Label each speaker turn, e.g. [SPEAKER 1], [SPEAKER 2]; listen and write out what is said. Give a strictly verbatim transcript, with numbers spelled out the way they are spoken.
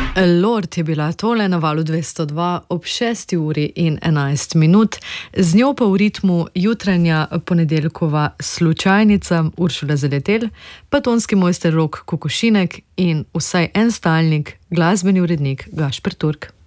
[SPEAKER 1] Lord je bila tole na valu dvesto dva ob šesti uri in enajst minut, z njo pa v ritmu jutranja ponedeljkova slučajnica Uršula Zaletel, pa tonski mojster Rok Kokošinek in vsaj en stalnik, glasbeni urednik Gašper Turk.